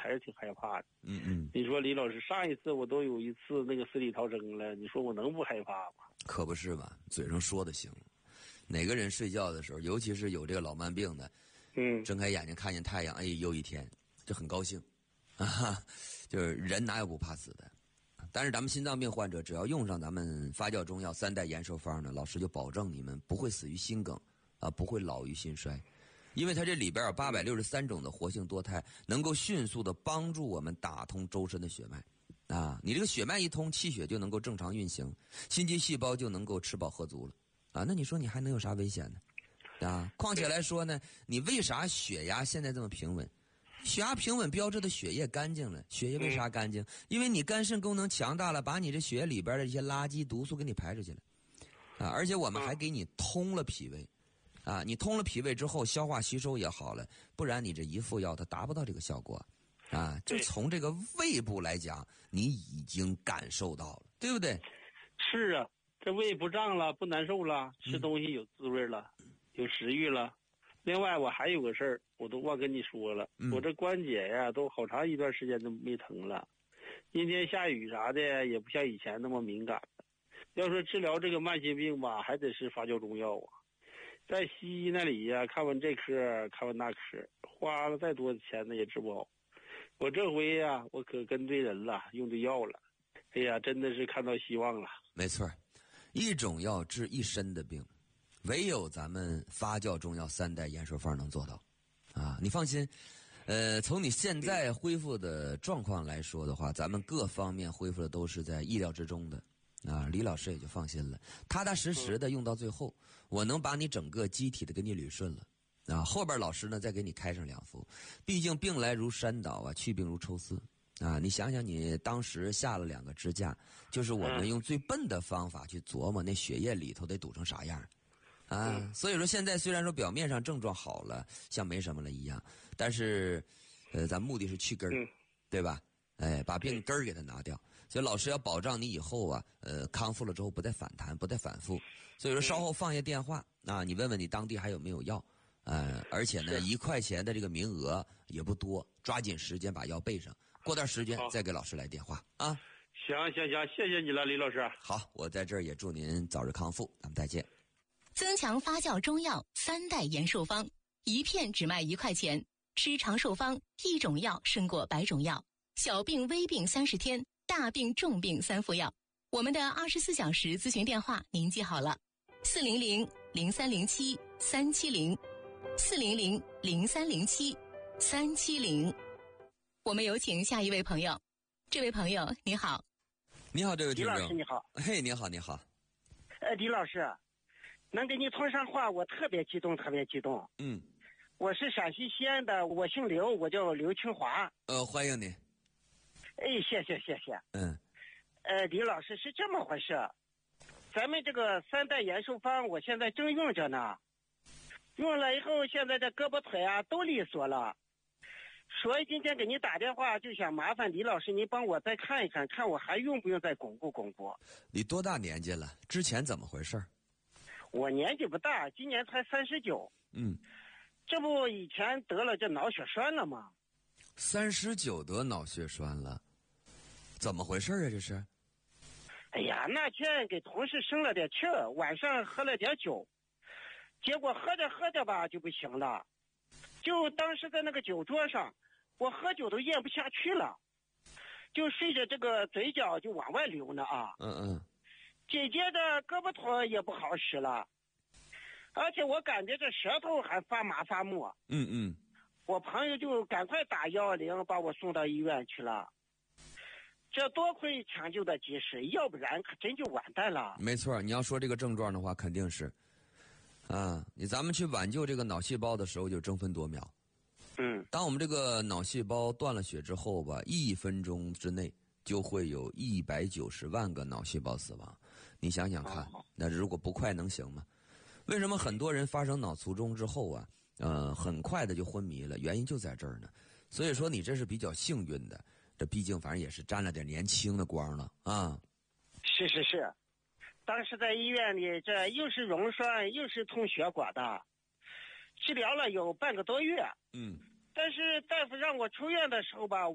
还是挺害怕的。 嗯嗯， 你说李老师，上一次我都有一次那个死里逃生了，你说我能不害怕吗？ 可不是吧？嘴上说的行，哪个人睡觉的时候，尤其是有这个老慢病的，睁开眼睛看见太阳，哎，又一天，就很高兴，啊，就是人哪有不怕死的？但是咱们心脏病患者只要用上咱们发酵中药3代延寿方呢，老师就保证你们不会死于心梗，啊，不会老于心衰，因为它这里边有863种的活性多肽，能够迅速的帮助我们打通周身的血脉，啊，你这个血脉一通，气血就能够正常运行，心肌细胞就能够吃饱喝足了，啊，那你说你还能有啥危险呢？啊，况且来说呢，你为啥血压现在这么平稳？血压平稳标志的血液干净了，血液为啥干净？因为你肝肾功能强大了，把你这血液里边的一些垃圾毒素给你排出去了，啊，而且我们还给你通了脾胃，啊，你通了脾胃之后，消化吸收也好了，不然你这一副药它达不到这个效果，啊，就从这个胃部来讲，你已经感受到了，对不对？ 是啊，这胃不胀了，不难受了，吃东西有滋味了，有食欲了。另外我还有个事儿，我都忘跟你说了，我这关节呀都好长一段时间都没疼了，阴天下雨啥的也不像以前那么敏感了。要说治疗这个慢性病吧，还得是发酵中药啊，在西医那里呀看完这科看完那科，花了再多的钱呢也治不好。我这回呀我可跟对人了，用对药了，哎呀真的是看到希望了。 没错，一种药治一身的病，唯有咱们发酵中药3代延寿方能做到，啊，你放心，从你现在恢复的状况来说的话，咱们各方面恢复的都是在意料之中的，啊，李老师也就放心了，踏踏实实的用到最后，我能把你整个机体的给你捋顺了，啊，后边老师呢再给你开上2副，毕竟病来如山倒啊，去病如抽丝。啊，你想想，你当时下了2个支架，就是我们用最笨的方法去琢磨那血液里头得堵成啥样，啊，所以说现在虽然说表面上症状好了，像没什么了一样，但是，咱目的是去根儿，对吧？哎，把病根儿给它拿掉。所以老师要保障你以后啊，康复了之后不再反弹，不再反复。所以说稍后放下电话，啊，你问问你当地还有没有药，而且呢，1块钱的这个名额也不多，抓紧时间把药备上。过段时间再给老师来电话啊！ 行，谢谢你了，李老师。 好，我在这儿也祝您早日康复，咱们再见。 增强发酵中药3代延寿方，1片只卖1块钱，吃长寿方，1种药胜过100种药，小病微病30天，大病重病3副药。我们的24小时咨询电话您记好了，400-0307-370，400-0307-370。我们有请下一位朋友。这位朋友你好。 你好，这位听众。 李老师你好。 嘿，你好你好。 李老师，能跟你通上话我特别激动。我是陕西西安的，我姓刘，我叫刘清华。 欢迎你。 哎，谢谢。李老师是这么回事，咱们这个3代延寿方我现在正用着呢，用了以后现在这胳膊腿啊都利索了，所以今天给你打电话就想麻烦李老师您帮我再看一看，看我还用不用再巩固。 你多大年纪了？之前怎么回事？ 我年纪不大，今年才39。这不以前得了这脑血栓了吗 ？39得脑血栓了，怎么回事啊？这是？ 哎呀，那天给同事生了点气儿，晚上喝了点酒，结果喝着吧就不行了，就当时在那个酒桌上，我喝酒都咽不下去了，就顺着这个嘴角就往外流呢啊。紧接着胳膊腿也不好使了，而且我感觉这舌头还发麻发木。我朋友就赶快打110把我送到医院去了。这多亏抢救的及时，要不然可真就完蛋了。 没错，你要说这个症状的话，肯定是啊，咱们去挽救这个脑细胞的时候就争分夺秒。当我们这个脑细胞断了血之后吧，1分钟之内就会有190万个脑细胞死亡。你想想看，那如果不快能行吗？为什么很多人发生脑卒中之后啊，很快的就昏迷了？原因就在这儿呢。所以说你这是比较幸运的，这毕竟反正也是沾了点年轻的光了啊。 是，当时在医院里，这又是溶栓又是通血管的，治疗了有半个多月。但是大夫让我出院的时候吧，